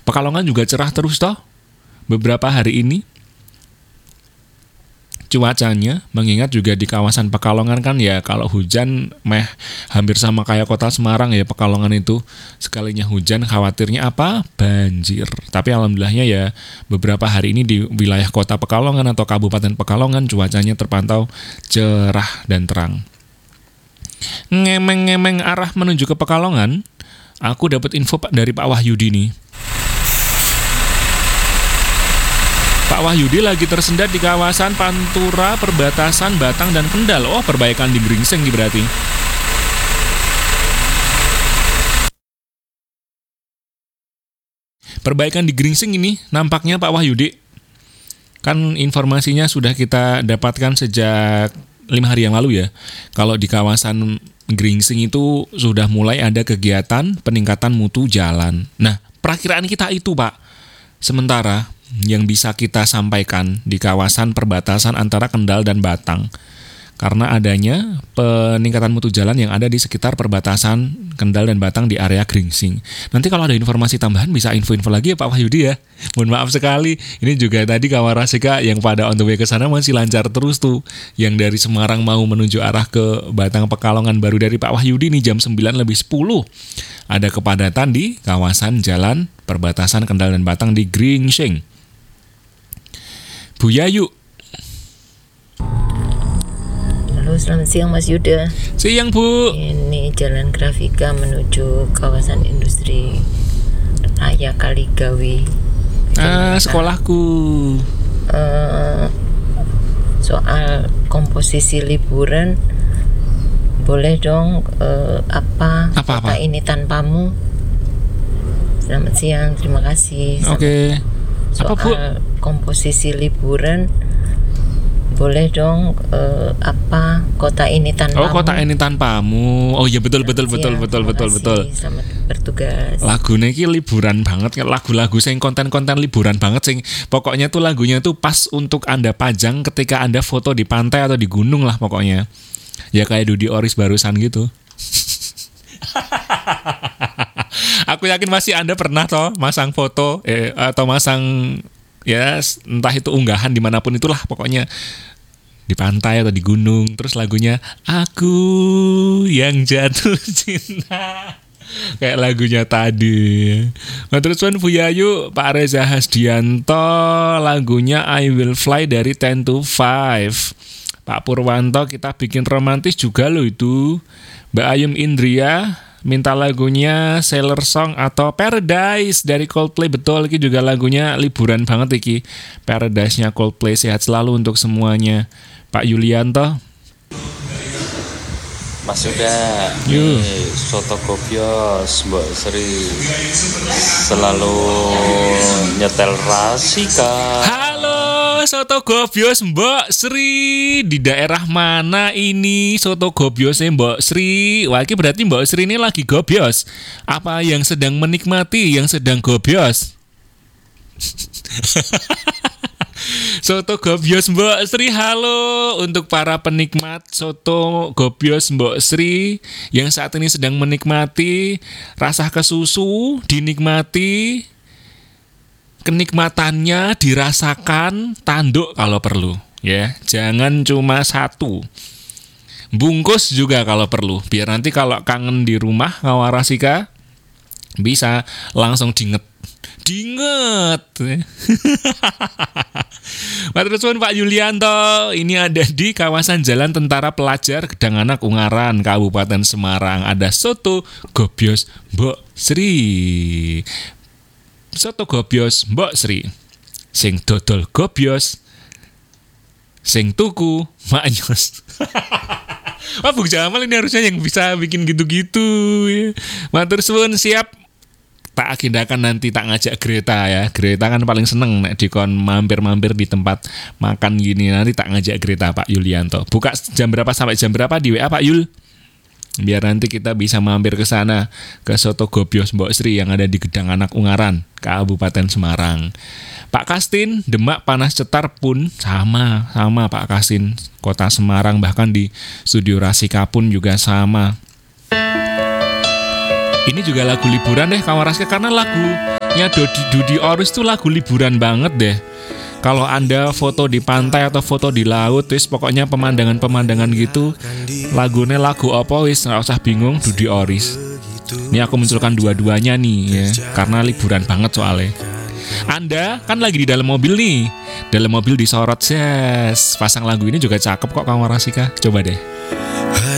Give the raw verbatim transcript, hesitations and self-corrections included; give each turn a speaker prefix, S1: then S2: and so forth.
S1: Pekalongan juga cerah terus toh beberapa hari ini cuacanya, mengingat juga di kawasan Pekalongan kan ya kalau hujan meh hampir sama kayak kota Semarang ya Pekalongan itu, sekalinya hujan khawatirnya apa? Banjir. Tapi alhamdulillahnya ya beberapa hari ini di wilayah kota Pekalongan atau Kabupaten Pekalongan cuacanya terpantau cerah dan terang. Ngemeng-ngemeng arah menuju ke Pekalongan, aku dapat info dari Pak Wahyudi nih. Pak Wahyudi lagi tersendat di kawasan Pantura, perbatasan Batang dan Kendal. Oh, perbaikan di Gringsing berarti. Perbaikan di Gringsing ini nampaknya Pak Wahyudi. Kan informasinya sudah kita dapatkan sejak lima hari yang lalu ya. Kalau di kawasan Gringsing itu sudah mulai ada kegiatan peningkatan mutu jalan. Nah, perakiraan kita itu Pak. Sementara yang bisa kita sampaikan di kawasan perbatasan antara Kendal dan Batang, karena adanya peningkatan mutu jalan yang ada di sekitar perbatasan Kendal dan Batang di area Gringsing. Nanti kalau ada informasi tambahan bisa info-info lagi ya Pak Wahyudi ya. Mohon maaf sekali, ini juga tadi Kawarasika yang pada on the way ke sana masih lancar terus tuh. Yang dari Semarang mau menuju arah ke Batang Pekalongan baru dari Pak Wahyudi nih jam sembilan lebih sepuluh. Ada kepadatan di kawasan jalan perbatasan Kendal dan Batang di Gringsing. Bu Yayu.
S2: Halo, selamat siang Mas Yuda.
S1: Siang Bu.
S2: Ini Jalan Grafika menuju kawasan industri Raya Kaligawi.
S1: Ah, sekolahku.
S2: Uh, soal komposisi liburan, boleh dong uh, apa,
S1: apa
S2: kota
S1: apa
S2: ini tanpamu. Selamat siang, terima kasih.
S1: Oke. Okay.
S2: Soal
S1: apa, Bu?
S2: Komposisi liburan, boleh dong uh, apa kota ini tanpamu.
S1: Oh, kota ini tanpamu. Oh iya betul betul betul
S2: siang,
S1: betul betul
S2: kasih.
S1: betul.
S2: Selamat bertugas.
S1: Lagune iki liburan banget, lagu-lagu sing konten-konten liburan banget sing pokoknya tuh lagunya tuh pas untuk Anda pajang ketika Anda foto di pantai atau di gunung lah pokoknya. Ya kayak Dudi Oris barusan gitu. Aku yakin masih Anda pernah toh masang foto eh, atau masang ya entah itu unggahan dimanapun itulah pokoknya di pantai atau di gunung, terus lagunya Aku Yang Jatuh Cinta kayak lagunya tadi. Nah, terus kan Bu Yayu, Pak Reza Hasdianto lagunya I Will Fly dari ten to five. Pak Purwanto kita bikin romantis juga loh itu. Mbak Ayum Indria minta lagunya Sailor Song atau Paradise dari Coldplay. Betul, ini juga lagunya liburan banget iki. Paradise-nya Coldplay, sehat selalu untuk semuanya. Pak Yulianto.
S3: Mas Yuda,
S1: Yuh.
S3: ini Soto Gobios Mbak Sri selalu nyetel Rasika.
S1: Halo, Soto Gobios Mbak Sri. Di daerah mana ini Soto Gobiosnya Mbak Sri? Wah, ini berarti Mbak Sri ini lagi gobios. Apa yang sedang menikmati, yang sedang gobios? Soto Gobios Mbak Sri, halo untuk para penikmat Soto Gobios Mbak Sri yang saat ini sedang menikmati rasa kesusu, dinikmati kenikmatannya, dirasakan tanduk kalau perlu ya, jangan cuma satu, bungkus juga kalau perlu, biar nanti kalau kangen di rumah Kawarasika bisa langsung diinget Dinget. Maturnuwun Pak Yulianto, ini ada di kawasan Jalan Tentara Pelajar Gedang Anak Ungaran, Kabupaten Semarang. Ada Soto Gobios Mbok Sri. Soto Gobios Mbok Sri. Sing dodol gobios, sing tuku maknyos. Wah, Bung Jamal ini harusnya yang bisa bikin gitu-gitu ya. Matur suwun, siap. Tak agendakan nanti, tak ngajak Greta ya. Greta kan paling seneng nek dikon mampir-mampir di tempat makan gini. Nanti tak ngajak Greta Pak Yulianto. Buka jam berapa sampai jam berapa di W A Pak Yul? Biar nanti kita bisa mampir ke sana, ke Soto Gobios Mbok Sri yang ada di Gedang Anak Ungaran, Kabupaten Semarang. Pak Kastin, Demak Panas Cetar pun sama, sama Pak Kastin. Kota Semarang, bahkan di Studio Rasika pun juga sama. Ini juga lagu liburan deh Kawarasika, karena lagu Ya Dodi Dudi Oris tuh lagu liburan banget deh. Kalau Anda foto di pantai atau foto di laut, wis pokoknya pemandangan-pemandangan gitu, lagunya lagu apa wis nggak usah bingung, Dudi Oris. Ini aku munculkan dua-duanya nih ya, karena liburan banget soalnya. Anda kan lagi di dalam mobil nih, dalam mobil disorot, yes. Pasang lagu ini juga cakep kok kamu Rasika, coba deh.